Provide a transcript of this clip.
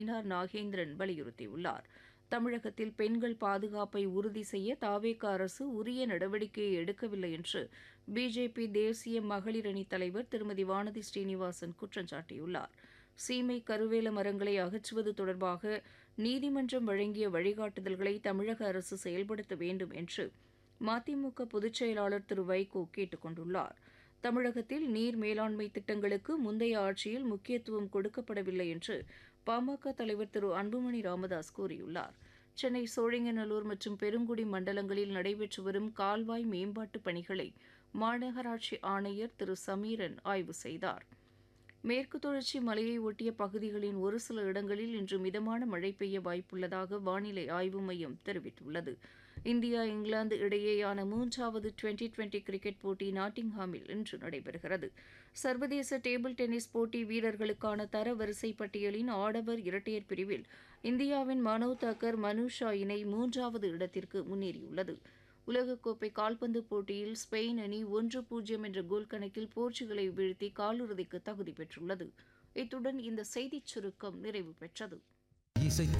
நாகேந்திரன் வலியுறுத்தியுள்ளார். தமிழகத்தில் பெண்கள் பாதுகாப்பை உறுதி செய்ய தாவேக அரசு உரிய நடவடிக்கையை எடுக்கவில்லை என்று பிஜேபி தேசிய மகளிர் அணி தலைவர் திருமதி வானதி ஸ்ரீனிவாசன் குற்றம் சாட்டியுள்ளார். சீமை கருவேல மரங்களை அகற்றுவது தொடர்பாக நீதிமன்றம் வழங்கிய வழிகாட்டுதல்களை தமிழக அரசு செயல்படுத்த வேண்டும் என்று மதிமுக பொதுச் செயலாளர் திரு வைகோ கேட்டுக் கொண்டுள்ளார். தமிழகத்தில் நீர் மேலாண்மை திட்டங்களுக்கு முந்தைய ஆட்சியில் முக்கியத்துவம் கொடுக்கப்படவில்லை என்று பாமக தலைவர் திரு அன்புமணி ராமதாஸ் கூறியுள்ளார். சென்னை சோழிங்கநல்லூர் மற்றும் பெருங்குடி மண்டலங்களில் நடைபெற்று வரும் கால்வாய் மேம்பாட்டுப் பணிகளை மாநகராட்சி ஆணையர் திரு சமீரன் ஆய்வு செய்தார். மேற்கு தொடர்ச்சி மலையை ஒட்டிய பகுதிகளின் ஒரு சில இடங்களில் இன்று மிதமான மழை பெய்ய வாய்ப்புள்ளதாக வானிலை ஆய்வு மையம் தெரிவித்துள்ளது. இந்தியா இங்கிலாந்து இடையேயான 3வது டுவெண்டி கிரிக்கெட் போட்டி நாட்டிங்ஹாமில் இன்று நடைபெறுகிறது. சர்வதேச டேபிள் டென்னிஸ் போட்டி வீரர்களுக்கான தரவரிசை பட்டியலின் ஆடவர் இரட்டையர் பிரிவில் இந்தியாவின் மனோவ் தாக்கர் மனுஷா இணை 3வது இடத்திற்கு முன்னேறியுள்ளது. உலகக்கோப்பை கால்பந்து போட்டியில் ஸ்பெயின் அணி 1-0 என்ற கோல் கணக்கில் போர்ச்சுகலை வீழ்த்தி காலிறுதிக்கு தகுதி பெற்றுள்ளது. இத்துடன் இந்த செய்திச் சுருக்கம் நிறைவு பெற்றது.